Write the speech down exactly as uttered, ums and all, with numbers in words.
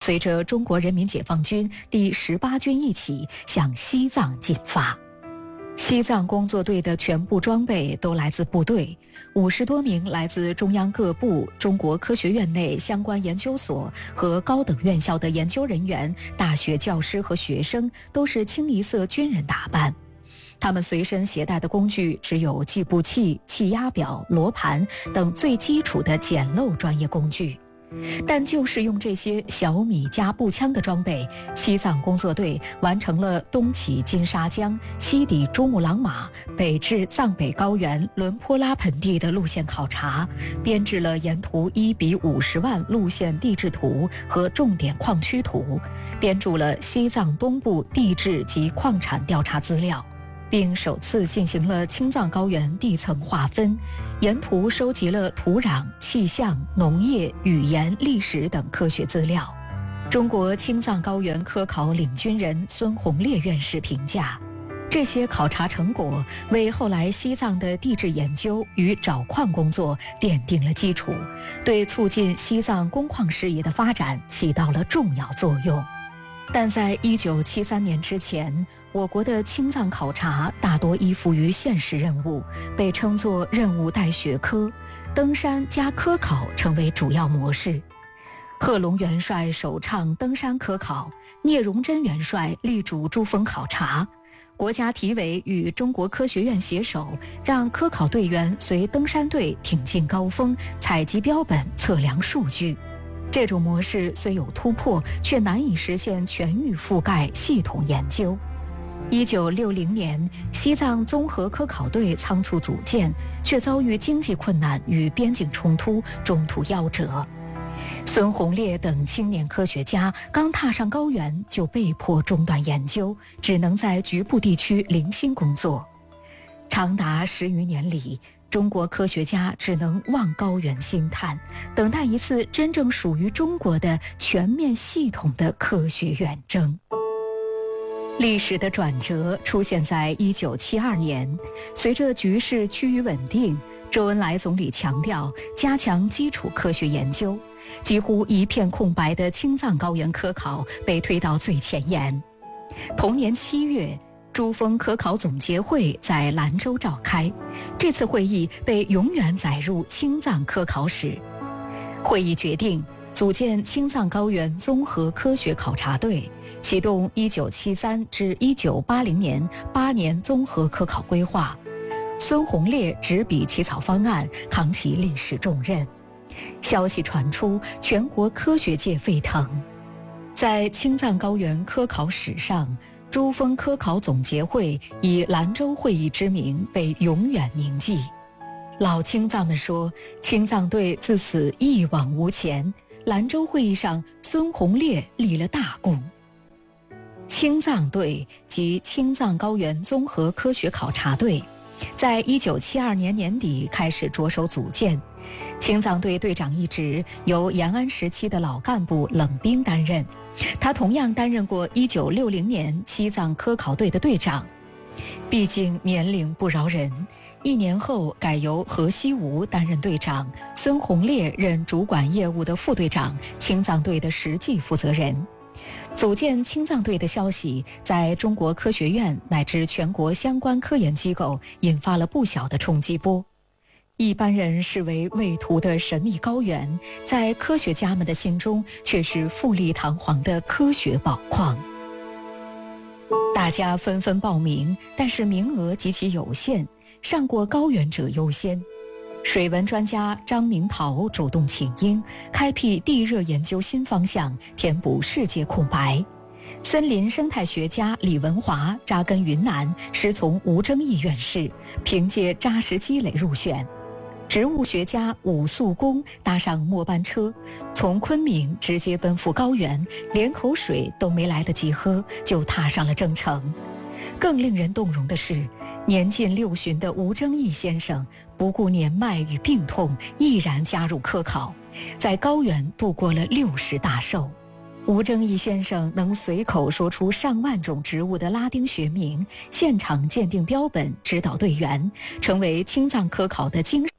随着中国人民解放军第十八军一起向西藏进发。西藏工作队的全部装备都来自部队，五十多名来自中央各部、中国科学院内相关研究所和高等院校的研究人员、大学教师和学生都是清一色军人打扮。他们随身携带的工具只有计步器、气压表、罗盘等最基础的简陋专业工具。但就是用这些小米加步枪的装备，西藏工作队完成了东起金沙江、西抵珠穆朗玛、北至藏北高原伦坡拉盆地的路线考察，编制了沿途一比五十万路线地质图和重点矿区图，编著了西藏东部地质及矿产调查资料，并首次进行了青藏高原地层划分，沿途收集了土壤、气象、农业、语言、历史等科学资料。中国青藏高原科考领军人孙洪烈院士评价，这些考察成果为后来西藏的地质研究与找矿工作奠定了基础，对促进西藏工矿事业的发展起到了重要作用。但在一九七三年之前，我国的青藏考察大多依附于现实任务，被称作任务带学科，登山加科考成为主要模式。贺龙元帅首倡登山科考，聂荣臻元帅力主珠峰考察，国家体委与中国科学院携手，让科考队员随登山队挺进高峰，采集标本，测量数据。这种模式虽有突破，却难以实现全域覆盖、系统研究。一九六零年，西藏综合科考队仓促组建，却遭遇经济困难与边境冲突，中途夭折。孙洪烈等青年科学家刚踏上高原，就被迫中断研究，只能在局部地区零星工作。长达十余年里，中国科学家只能望高原兴叹，等待一次真正属于中国的全面系统的科学远征。历史的转折出现在一九七二年，随着局势趋于稳定，周恩来总理强调加强基础科学研究，几乎一片空白的青藏高原科考被推到最前沿。同年七月，珠峰科考总结会在兰州召开，这次会议被永远载入青藏科考史。会议决定组建青藏高原综合科学考察队，启动一九七三至一九八零年八年综合科考规划。孙洪烈执笔起草方案，扛起历史重任。消息传出，全国科学界沸腾。在青藏高原科考史上，珠峰科考总结会以兰州会议之名被永远铭记。老青藏们说，青藏队自此一往无前，兰州会议上孙洪烈立了大功。青藏队及青藏高原综合科学考察队在一九七二年年底开始着手组建，青藏队队长一职由延安时期的老干部冷兵担任，他同样担任过一九六零年西藏科考队的队长。毕竟年龄不饶人，一年后改由何西吴担任队长，孙洪烈任主管业务的副队长，青藏队的实际负责人。组建青藏队的消息在中国科学院乃至全国相关科研机构引发了不小的冲击波。一般人视为畏途的神秘高原，在科学家们的心中却是富丽堂皇的科学宝矿。大家纷纷报名，但是名额极其有限，上过高原者优先。水文专家张明桃主动请缨，开辟地热研究新方向，填补世界空白。森林生态学家李文华扎根云南，师从吴征义院士，凭借扎实积累入选。植物学家武肃公搭上末班车，从昆明直接奔赴高原，连口水都没来得及喝，就踏上了征程。更令人动容的是，年近六旬的吴征义先生不顾年迈与病痛，毅然加入科考，在高原度过了六十大寿。吴征义先生能随口说出上万种植物的拉丁学名，现场鉴定标本，指导队员，成为青藏科考的精神